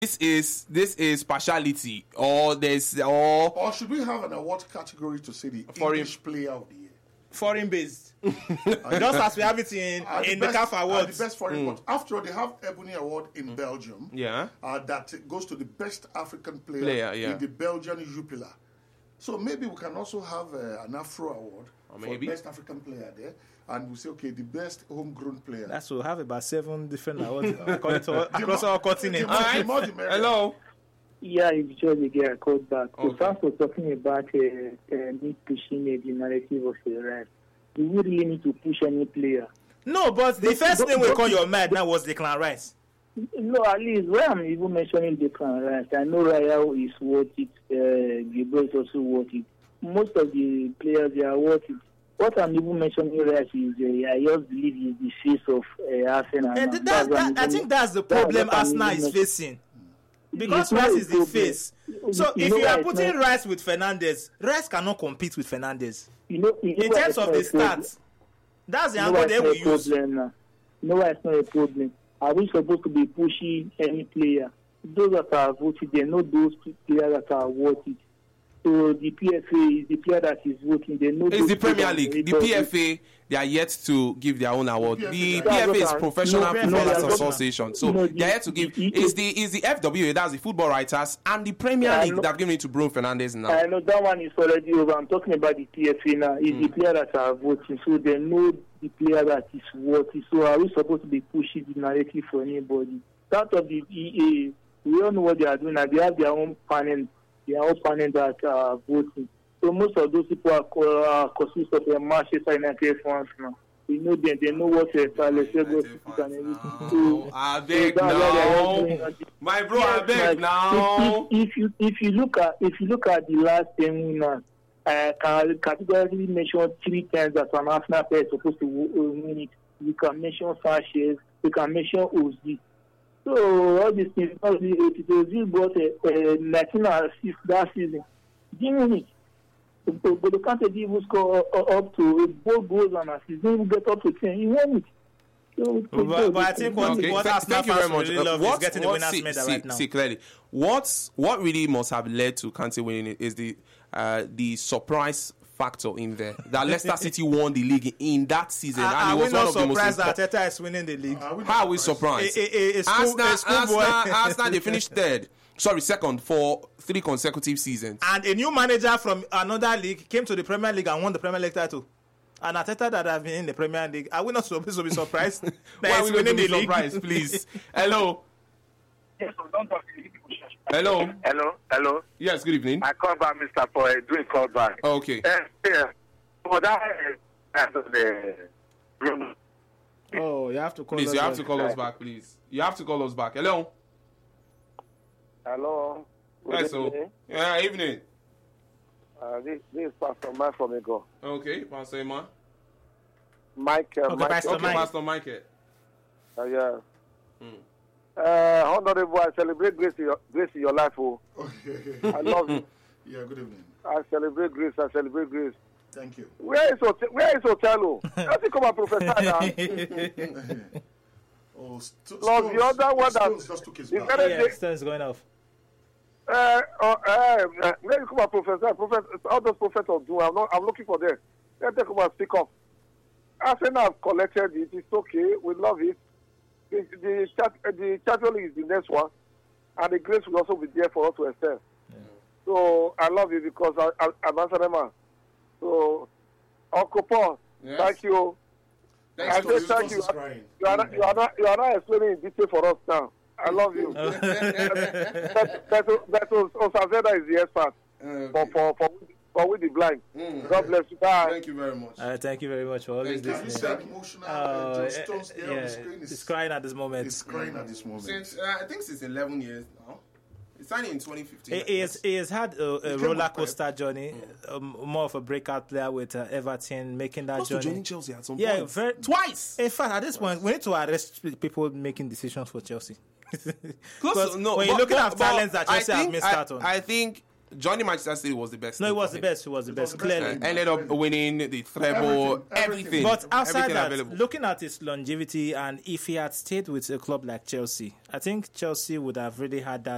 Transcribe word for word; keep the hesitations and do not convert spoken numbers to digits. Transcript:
this is this is partiality, or there's or or should we have an award category to say the foreign English player of the year? Foreign based. Just as we have it in, uh, in the, the, best, C A F Awards. Uh, the best foreign mm. After all, they have Ebony Award in mm. Belgium. Yeah. Uh, that goes to the best African player, player yeah. in the Belgian Jupiler. So maybe we can also have uh, an Afro Award or for maybe. best African player there. And we say, okay, the best homegrown player. That's we'll have about seven different awards according to across our continent. All right. Hello. Yeah, it's just again I called back. Okay. The first was talking about uh, uh, me pushing uh, the narrative of the right. Do we really need to push any player? No, but the But- first but- thing we but- call your mind now was Declan Rice. No, at least where I'm even mentioning Declan Rice, I know Raya is worth it. Uh, Gabriel is also worth it. Most of the players they are worth it. What I'm even mentioning Rice is uh, I just believe he's the face of uh, Arsenal. And that, that, that, I think that's the problem That's what I'm Arsenal even is facing. Because It's not Rice a is the problem. face. So You if know you why are it's putting not- Rice with Fernandes, Rice cannot compete with Fernandes. You know, you know In why terms it's of not the a problem? stats, that's the You know why angle they it's will not a use. problem now? You know why it's not a problem? Are we supposed to be pushing any player? Those that are voted, they know those players that are worth it. So the P F A is the player that is voting. They know It's those the Premier players League. The because P F A, they are yet to give their own award. The P P F F A A is Professional no, Footballers no, no, Association. So no, they are yet to give. the- Is the is the F W A, that's the Football Writers, and the Premier I League know- that have given it to Bruno Fernandes now. I know that one is already over. I'm talking about the P F A now. It's Mm. the player that are voting, so they know the player that is worth it. So are we supposed to be pushing the narrative for anybody? That of the E A, we all know what they are doing. Now they have their own panel, their own panel that are voting. So most of those people are co- uh, consist of uh, Manchester United fans now. They know them. They know what uh, Palestine and everything. So, I beg so that's why they are now, doing it. my bro. I Yes, beg like, now. If, if, if you if you look at if you look at the last ten winners, I can categorically mention three times that an Arsenal player is supposed to win it. You can mention Sanchez. You can mention Ozil. So all these things, Ozil got a, a nineteen assists that season. Didn't win it. But the can't even score up to both goals and assists. Didn't even get up to ten. He won it. So, But, but I think what, Okay, what th- Arsenal thank you very fans much. really Uh, love is getting the what- winners see, medal see, right now. see clearly, what's what really must have led to Kante winning it is the uh, the surprise factor in there that Leicester City won the league in that season, Are, and are it we was one not of the most. surprised that important- Arteta is winning the league? Are we How are we not surprised? A, a, a, school, Arsenal, a schoolboy. Arsenal, Arsenal, they finished third. Sorry, second for three consecutive seasons. And a new manager from another league came to the Premier League and won the Premier League title. And Arteta that have been in the Premier League, are we not supposed to be surprised that Why are he's we going to winning be the league? surprised, please? Hello. Hello. Hello, hello. Yes, good evening. I call back, Mister for uh, doing call back. Okay. Uh, yeah, for that, uh, the room. Oh, you have to call Please, us you have back. to call us back, please. You have to call us back. Hello. Hello. Good Yes, so. evening. Yeah, evening. Uh, this, this is Pastor Mike from Ego. Okay, Pastor Emma. Mike, uh, Okay, Mike. Pastor Okay, Mike. Pastor Michael. Uh, yeah. Mm. Uh, Honorable, I celebrate grace in your, grace in your life. Oh. I love you. Yeah, good evening. I celebrate grace. I celebrate grace. Thank you. Where is hotel? Where is Othello? Does he come and prophesy now? Oh, st- Lord, Stones- the other one that- Stones just took his Is back. that a- Yeah, Stone's going off. Uh, uh, uh, uh, let me come and prophesy. Prophet, all those prophets of doom. I'm not. I'm looking for them. Let them come and speak up. Arsenal have collected it. It's okay. We love it. The the, chat, uh, the Champions League is the next one, and the grace will also be there for us to excel. Yeah. So I love you because I, I, I'm Arsenal man. So Uncle Paul, Yes. thank you. Thanks, I Stones. say thank you. Stones is crying. You are not. You are not. You are not explaining in detail for us now. I love you. But but but Osazeda is the expert for for for for with the blind. Mm. God bless you. Bye. Thank you very much. Uh, thank you very much for always Thank you. Can you listening. see an emotional Uh, uh, John eh, Stones there on yeah, the screen? he's Is, crying at this moment. is crying at this moment. Since uh, I think since eleven years now. He signed in twenty fifteen. He, he, has, he has had a, a came roller with coaster journey, um, more of a breakout player with uh, Everton, making that Close to journey. joining Chelsea at some Yeah, point. very, Twice. In fact, at this point, we need to arrest people making decisions for Chelsea. Close Because to, no, when but- you're looking but- at but talents that I Chelsea have think- missed I, out on. I think joining Manchester City was the best. No, it thing was for the him. best. It was the It best, was the best clearly. thing. Uh, ended up winning the treble, Everything, everything. everything. But outside everything that, available. looking at his longevity, and if he had stayed with a club like Chelsea, I think Chelsea would have really had that